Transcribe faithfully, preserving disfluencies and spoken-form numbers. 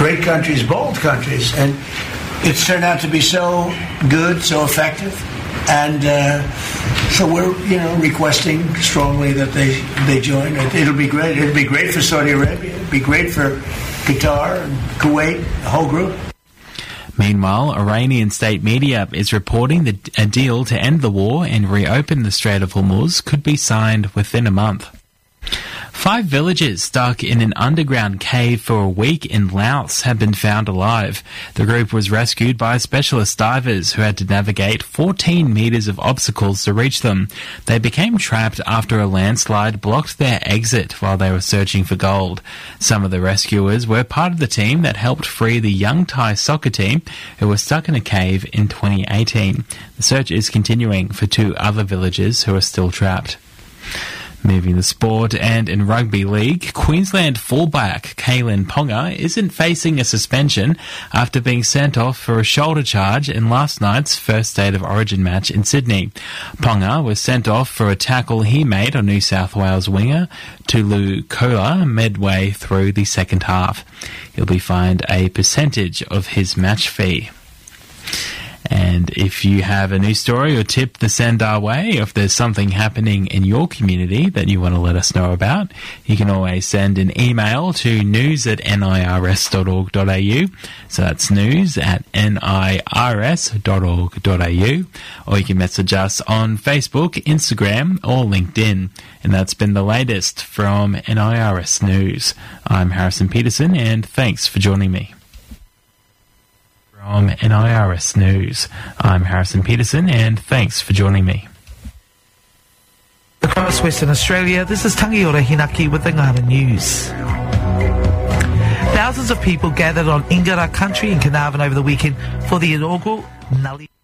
great countries, bold countries, and it's turned out to be so good, so effective, and uh, so we're, you know, requesting strongly that they they join. It'll be great. It'll be great for Saudi Arabia. It'll be great for Qatar and Kuwait, the whole group. Meanwhile, Iranian state media is reporting that a deal to end the war and reopen the Strait of Hormuz could be signed within a month. Five villagers stuck in an underground cave for a week in Laos have been found alive. The group was rescued by specialist divers who had to navigate fourteen metres of obstacles to reach them. They became trapped after a landslide blocked their exit while they were searching for gold. Some of the rescuers were part of the team that helped free the young Thai soccer team who were stuck in a cave in twenty eighteen. The search is continuing for two other villagers who are still trapped. Moving the sport, and in rugby league, Queensland fullback Kalyn Ponga isn't facing a suspension after being sent off for a shoulder charge in last night's first State of Origin match in Sydney. Ponga was sent off for a tackle he made on New South Wales winger Tulu Koula midway through the second half. He'll be fined a percentage of his match fee. And if you have a news story or tip to send our way, if there's something happening in your community that you want to let us know about, you can always send an email to news at nirs dot org dot a u. So that's news at nirs dot org dot a u. Or you can message us on Facebook, Instagram, or LinkedIn. And that's been the latest from N I R S News. I'm Harrison Peterson, and thanks for joining me. From N I R S News, I'm Harrison Peterson, and thanks for joining me. Across Western Australia, this is Tangiora Hinaki with the Ngana News. Thousands of people gathered on Ingara country in Carnarvon over the weekend for the inaugural Nulli